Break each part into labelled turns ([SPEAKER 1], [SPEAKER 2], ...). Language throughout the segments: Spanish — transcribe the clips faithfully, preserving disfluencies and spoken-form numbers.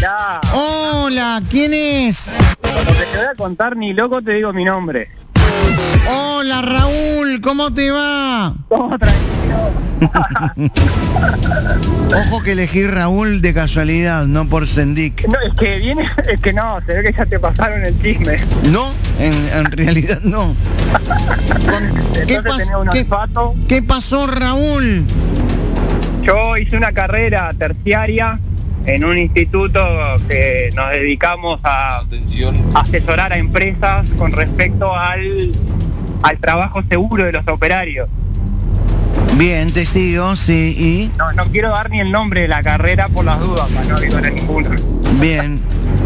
[SPEAKER 1] Mirá.
[SPEAKER 2] Hola, ¿quién es?
[SPEAKER 1] Como que te voy a contar, ni loco te digo mi nombre.
[SPEAKER 2] Hola, Raúl, ¿cómo te va?
[SPEAKER 1] ¿Cómo tranquilo?
[SPEAKER 2] Ojo que elegí Raúl de casualidad, no por Sendik.
[SPEAKER 1] No, es que viene, es que no, se ve que ya te pasaron el chisme.
[SPEAKER 2] No, en, en realidad no. Con- ¿qué,
[SPEAKER 1] Entonces
[SPEAKER 2] pas-
[SPEAKER 1] tenía un
[SPEAKER 2] qué-
[SPEAKER 1] olfato.
[SPEAKER 2] qué pasó, Raúl?
[SPEAKER 1] Yo hice una carrera terciaria en un instituto que nos dedicamos a
[SPEAKER 3] Atención.
[SPEAKER 1] asesorar a empresas con respecto al, al trabajo seguro de los operarios.
[SPEAKER 2] Bien, te sigo, sí, y...
[SPEAKER 1] No, no quiero dar ni el nombre de la carrera por las dudas, para no digo ninguna.
[SPEAKER 2] Bien.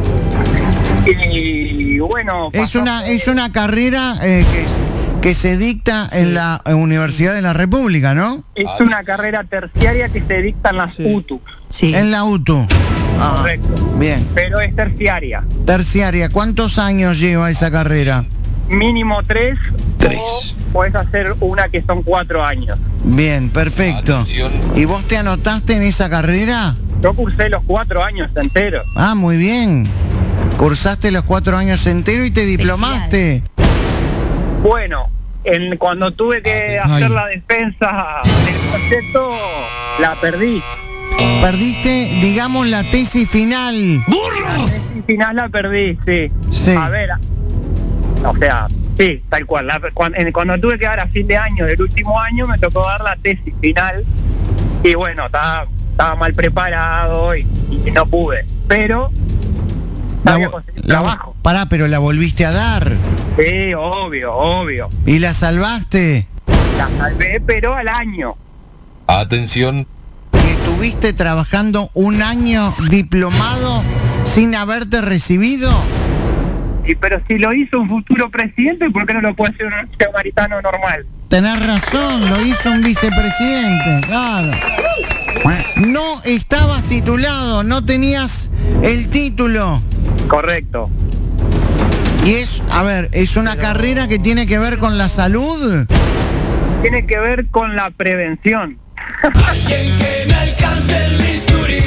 [SPEAKER 1] Y bueno,
[SPEAKER 2] Es
[SPEAKER 1] pasó
[SPEAKER 2] una,
[SPEAKER 1] que-
[SPEAKER 2] es una carrera eh, que, que se dicta en la Universidad de la República, ¿no?
[SPEAKER 1] es una carrera terciaria que se dicta en las
[SPEAKER 3] Sí.
[SPEAKER 1] U T U,
[SPEAKER 4] Sí.
[SPEAKER 2] En la U T U. Ah,
[SPEAKER 1] correcto,
[SPEAKER 2] bien.
[SPEAKER 1] pero es terciaria.
[SPEAKER 2] Terciaria, ¿cuántos años lleva esa carrera?
[SPEAKER 1] Mínimo tres,
[SPEAKER 3] Tres.
[SPEAKER 1] o puedes hacer una que son cuatro años.
[SPEAKER 2] Bien, perfecto.
[SPEAKER 3] Atención.
[SPEAKER 2] ¿Y vos te anotaste en esa carrera?
[SPEAKER 1] Yo cursé los cuatro años enteros.
[SPEAKER 2] Ah, muy bien. Cursaste los cuatro años enteros y te diplomaste.
[SPEAKER 1] Bueno, en, cuando tuve que
[SPEAKER 2] Ay.
[SPEAKER 1] hacer la defensa del proyecto, la perdí.
[SPEAKER 2] Perdiste, digamos, la tesis final.
[SPEAKER 1] Al final la perdí, sí.
[SPEAKER 2] Sí.
[SPEAKER 1] A ver, o sea, sí, tal cual. La- cuando, en- cuando tuve que dar a fin de año del último año, me tocó dar la tesis final. Y bueno, estaba, estaba mal preparado y, y no pude. Pero
[SPEAKER 2] La,
[SPEAKER 1] había
[SPEAKER 2] vo-
[SPEAKER 1] conseguido
[SPEAKER 2] la vo-
[SPEAKER 1] trabajo.
[SPEAKER 2] Pará, pero la volviste a dar.
[SPEAKER 1] Sí, obvio, obvio.
[SPEAKER 2] ¿Y la salvaste?
[SPEAKER 1] La salvé, pero al año.
[SPEAKER 3] Atención.
[SPEAKER 2] ¿Y estuviste trabajando un año diplomado sin haberte recibido?
[SPEAKER 1] Y, pero si lo hizo un futuro presidente, ¿por qué no lo puede hacer un samaritano normal?
[SPEAKER 2] Tenés razón, lo hizo un vicepresidente, claro. No estabas titulado, no tenías el título.
[SPEAKER 1] Correcto.
[SPEAKER 2] Y es, a ver, es una carrera que tiene que ver con la salud.
[SPEAKER 1] Tiene que ver con la prevención.
[SPEAKER 5] Alguien que me alcance el bisturí.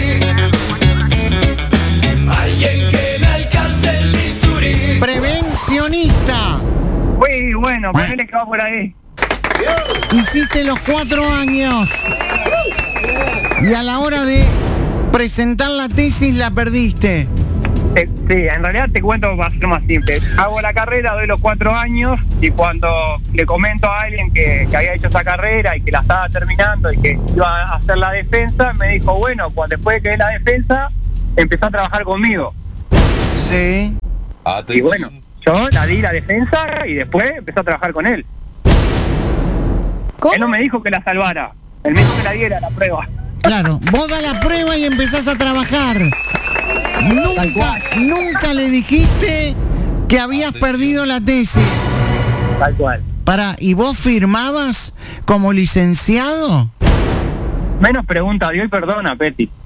[SPEAKER 5] Alguien que me alcance el bisturí.
[SPEAKER 2] Prevencionista.
[SPEAKER 1] Muy bueno, ponele que va por ahí.
[SPEAKER 2] Hiciste los cuatro años. Y a la hora de presentar la tesis la perdiste.
[SPEAKER 1] Eh, sí, en realidad te cuento, va a ser más simple. Hago la carrera, doy los cuatro años y cuando le comento a alguien que, que había hecho esa carrera y que la estaba terminando y que iba a hacer la defensa, me dijo, bueno, pues después de que dé la defensa, empezó a trabajar conmigo.
[SPEAKER 2] Sí.
[SPEAKER 3] Atención.
[SPEAKER 1] Y bueno, yo la di la defensa y después empezó a trabajar con él.
[SPEAKER 4] ¿Cómo?
[SPEAKER 1] Él no me dijo que la salvara, él me dijo que la diera la prueba.
[SPEAKER 2] Claro, vos da la prueba y empezás a trabajar. Nunca, nunca le dijiste que habías perdido la tesis.
[SPEAKER 1] Tal cual.
[SPEAKER 2] Pará, ¿y vos firmabas como licenciado?
[SPEAKER 1] Menos pregunta de hoy, perdona, Peti.